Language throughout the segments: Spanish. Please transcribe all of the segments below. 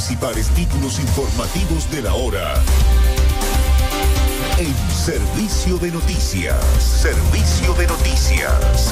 principales títulos informativos de la hora en Servicio de Noticias. Servicio de Noticias.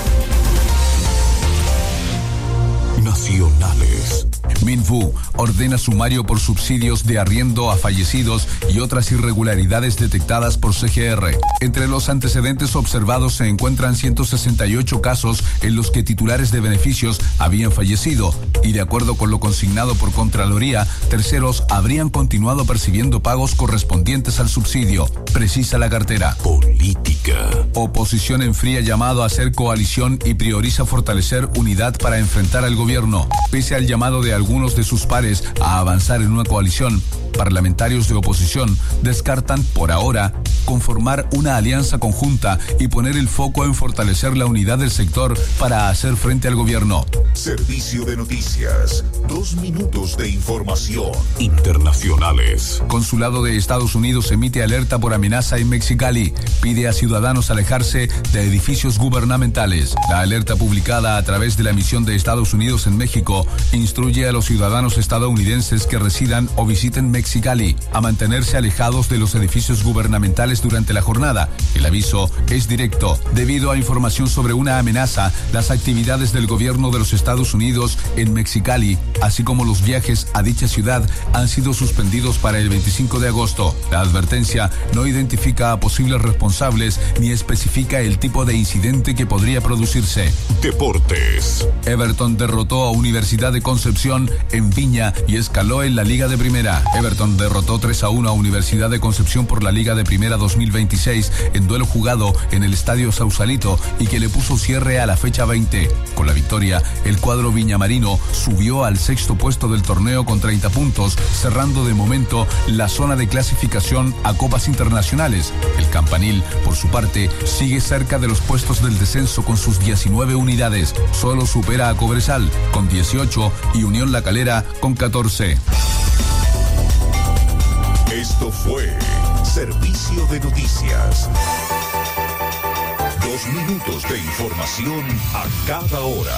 Nacionales. Minfu ordena sumario por subsidios de arriendo a fallecidos y otras irregularidades detectadas por CGR. Entre los antecedentes observados se encuentran 168 casos en los que titulares de beneficios habían fallecido y, de acuerdo con lo consignado por Contraloría, terceros habrían continuado percibiendo pagos correspondientes al subsidio, precisa la cartera. Política. Oposición enfría llamado a hacer coalición y prioriza fortalecer unidad para enfrentar al gobierno. Pese al llamado de algunos de sus pares a avanzar en una coalición, parlamentarios de oposición descartan por ahora conformar una alianza conjunta y poner el foco en fortalecer la unidad del sector para hacer frente al gobierno. Servicio de Noticias. 2 minutos de información. Internacionales. Consulado de Estados Unidos emite alerta por amenaza en Mexicali. Pide a ciudadanos alejarse de edificios gubernamentales. La alerta publicada a través de la misión de Estados Unidos en México instruye a los ciudadanos estadounidenses que residan o visiten Mexicali a mantenerse alejados de los edificios gubernamentales durante la jornada. El aviso es directo. Debido a información sobre una amenaza, las actividades del gobierno de los Estados Unidos en Mexicali, así como los viajes a dicha ciudad, han sido suspendidos para el 25 de agosto. La advertencia no identifica a posibles responsables ni especifica el tipo de incidente que podría producirse. Deportes. Everton derrotó a Universidad de Concepción en Viña y escaló en la Liga de Primera. Everton derrotó 3-1 a Universidad de Concepción por la Liga de Primera 2026 en duelo jugado en el Estadio Sausalito y que le puso cierre a la fecha 20. Con la victoria, el cuadro viñamarino subió al 6º puesto del torneo con 30 puntos, cerrando de momento la zona de clasificación a copas internacionales. El campanil, por su parte, sigue cerca de los puestos del descenso con sus 19 unidades. Solo supera a Cobresal con 18 y Unión La Calera con 14. Esto fue Servicio de Noticias. 2 minutos de información a cada hora.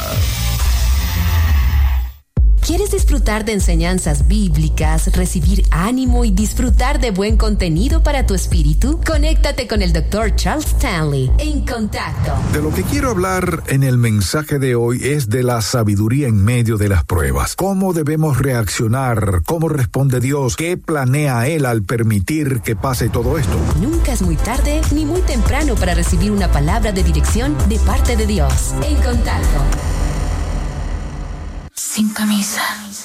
¿Quieres disfrutar de enseñanzas bíblicas, recibir ánimo y disfrutar de buen contenido para tu espíritu? Conéctate con el Dr. Charles Stanley en Contacto. De lo que quiero hablar en el mensaje de hoy es de la sabiduría en medio de las pruebas. ¿Cómo debemos reaccionar? ¿Cómo responde Dios? ¿Qué planea Él al permitir que pase todo esto? Nunca es muy tarde ni muy temprano para recibir una palabra de dirección de parte de Dios. En Contacto. Sin camisa.